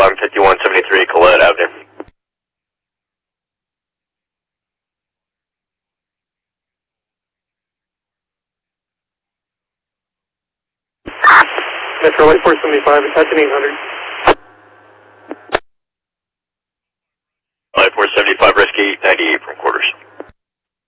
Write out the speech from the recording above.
alarm 5173 Colette Avenue. Metro Light 475, attaching 800. Light 475, rescue 98.